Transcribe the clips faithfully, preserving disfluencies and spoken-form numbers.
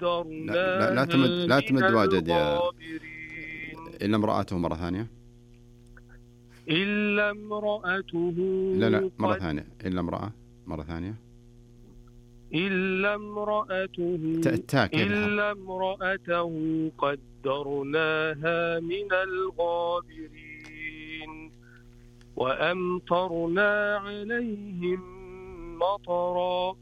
لا لا, لا تمد لا تمد واجد يا إلا امرأته مرة ثانية. إلا امرأته لا لا مرة ثانية إلا امرأة مرة ثانية إلا امرأته إلا امرأته قدرناها من الغابرين وأمطرنا عليهم مطرا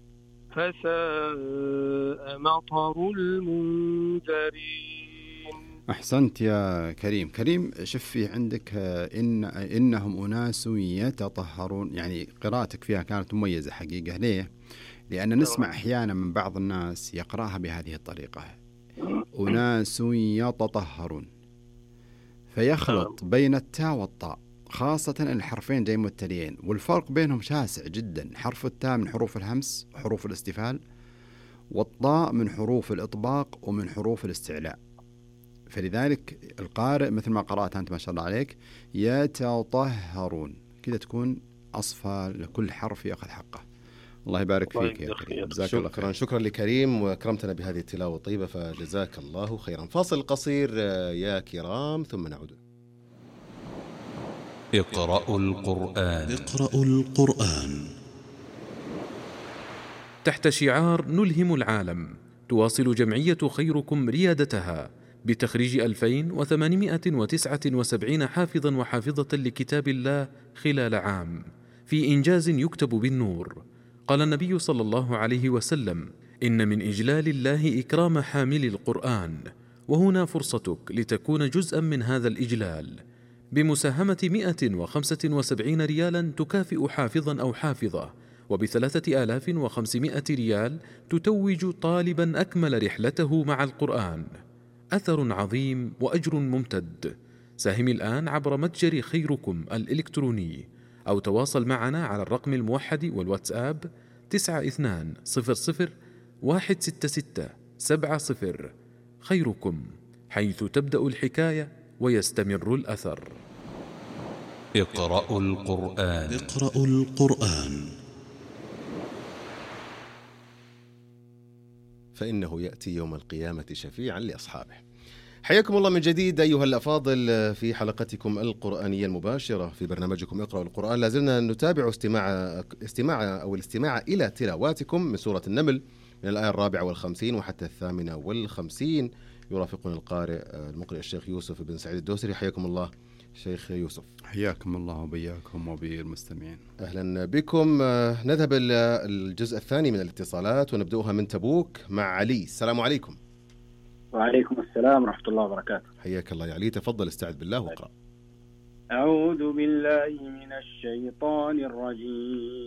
فساء مطر المنذرين. أحسنت يا كريم. كريم شوف في عندك إن إنهم أناس يتطهرون، يعني قراءتك فيها كانت مميزة حقيقة. ليه؟ لأن نسمع أحيانا من بعض الناس يقرأها بهذه الطريقة، أناس يتطهرون، فيخلط بين التاء والطاء، خاصة الحرفين جاي متليين، والفرق بينهم شاسع جدا. حرف التاء من حروف الهمس وحروف الاستفال، والطاء من حروف الإطباق ومن حروف الاستعلاء. فلذلك القارئ مثل ما قرأت أنت ما شاء الله عليك يتطهرون، كذا تكون أصفى لكل حرف يأخذ حقه. الله يبارك فيك يا كريم. شكرا شكرا لكريم وكرمتنا بهذه التلاوة الطيبة، فجزاك الله خيرا. فاصل قصير يا كرام ثم نعود. اقرأوا القرآن. اقرأوا القرآن. تحت شعار نلهم العالم، تواصل جمعية خيركم ريادتها بتخريج ألفين وثمانمائة وتسعة وسبعين حافظا وحافظة لكتاب الله خلال عام، في إنجاز يكتب بالنور. قال النبي صلى الله عليه وسلم: إن من إجلال الله إكرام حامل القرآن، وهنا فرصتك لتكون جزءا من هذا الإجلال بمساهمة مئة وخمسة وسبعين ريالا تكافئ حافظا أو حافظة، وبثلاثة آلاف وخمسمائة ريال تتوج طالبا أكمل رحلته مع القرآن. أثر عظيم وأجر ممتد. ساهم الآن عبر متجر خيركم الإلكتروني، أو تواصل معنا على الرقم الموحد والواتساب تسعة اثنان صفر صفر واحد ستة ستة سبعة صفر. خيركم، حيث تبدأ الحكاية ويستمر الأثر. اقرأوا القرآن. اقرأوا القرآن. فإنه يأتي يوم القيامة شفيعا لأصحابه. حياكم الله من جديد أيها الأفاضل في حلقتكم القرآنية المباشرة في برنامجكم اقرأوا القرآن. لازلنا نتابع استماع استماع أو الاستماع إلى تلاواتكم من سورة النمل من الآية الرابعة والخمسين وحتى الثامنة والخمسين. يرافقنا القارئ المقرئ الشيخ يوسف بن سعيد الدوسري. حياكم الله شيخ يوسف. حياكم الله وبياكم وبالمستمعين. أهلا بكم. نذهب إلى الجزء الثاني من الاتصالات ونبدأها من تبوك مع علي. السلام عليكم. وعليكم السلام ورحمة الله وبركاته. حياك الله يا علي، تفضل استعذ بالله وقرأ. أعوذ بالله من الشيطان الرجيم.